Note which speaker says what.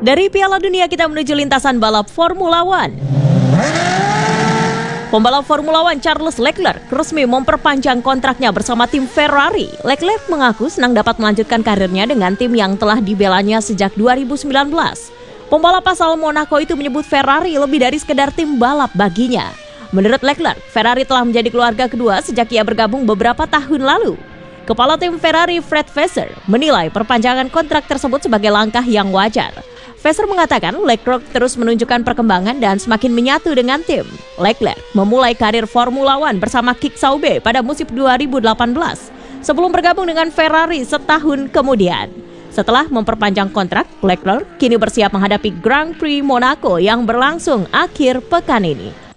Speaker 1: Dari Piala Dunia kita menuju lintasan balap Formula One. Pembalap Formula One Charles Leclerc resmi memperpanjang kontraknya bersama tim Ferrari. Leclerc mengaku senang dapat melanjutkan karirnya dengan tim yang telah dibelanya sejak 2019. Pembalap asal Monaco itu menyebut Ferrari lebih dari sekedar tim balap baginya. Menurut Leclerc, Ferrari telah menjadi keluarga kedua sejak ia bergabung beberapa tahun lalu. Kepala tim Ferrari Fred Vasseur menilai perpanjangan kontrak tersebut sebagai langkah yang wajar. Vasseur mengatakan Leclerc terus menunjukkan perkembangan dan semakin menyatu dengan tim. Leclerc memulai karir Formula One bersama Kick Sauber pada musim 2018 sebelum bergabung dengan Ferrari setahun kemudian. Setelah memperpanjang kontrak, Leclerc kini bersiap menghadapi Grand Prix Monaco yang berlangsung akhir pekan ini.